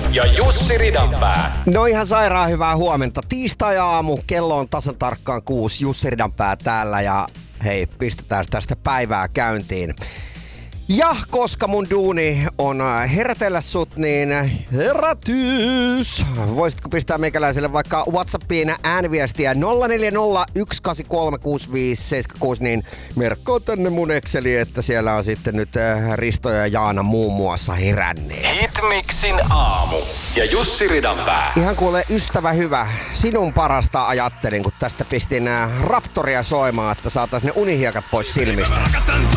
ja Jussi Ridanpää. No ihan sairaan hyvää huomenta. Tiistai-aamu, kello on tasan tarkkaan 6. Jussi Ridanpää täällä ja hei, pistetään tästä päivää käyntiin. Ja koska mun duuni on herätellä sut, niin herätys! Voisitko pistää meikäläiselle vaikka WhatsAppiin ääniviestiä 0401836576, niin merkkaa tänne mun Exceli, että siellä on sitten nyt Risto ja Jaana muun muassa heränneet. Hitmixin aamu ja Jussi Ridanpää. Ihan kuule ystävä hyvä, sinun parasta ajattelin, kun tästä pistin Raptoria soimaan, että saatais ne unihiekat pois silmistä.